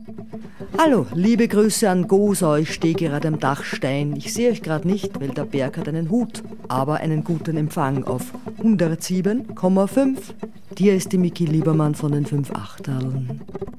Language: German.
Hallo, liebe Grüße an Gosa, ich stehe gerade am Dachstein. Ich sehe euch gerade nicht, weil der Berg hat einen Hut, aber einen guten Empfang auf 107,5. Dir ist die Miki Liebermann von den 5 Achteln.